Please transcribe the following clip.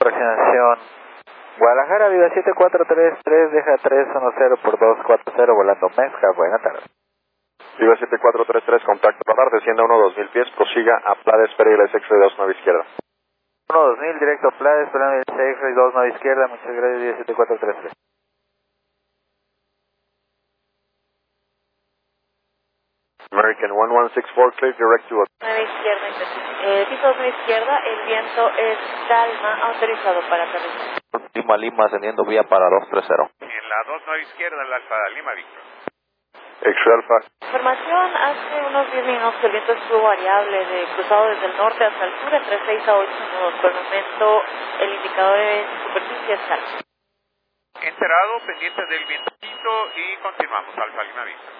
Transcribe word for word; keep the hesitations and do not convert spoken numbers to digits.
aproximación. Guadalajara, Viva siete cuatro tres tres, deja tres uno cero por dos cuatro cero, volando Mezca, buena tarde. Viva siete cuatro tres tres, contacto radar, descienda uno dos mil pies, prosiga a Plades, Periles, X-Ray dos, nueve izquierda. uno dos mil, directo Plades, Periles, X-Ray dos, nueve izquierda, muchas gracias, Viva siete cuatro tres tres. American one one six four, clear direct to... nueve izquierda, eh, piso nueve izquierda, el viento es calma, autorizado para aterrizar. Lima Lima, ascendiendo vía para dos tres cero. En la dos nueve izquierda, en la Alfa Lima, Víctor. X-Ray Alpha. Información, hace unos diez minutos el viento estuvo variable, de cruzado desde el norte hasta el sur, entre seis a ocho nudos. Por el momento, el indicador de superficie es calma. Enterado, pendiente del vientito y continuamos, Alfa Lima, Víctor.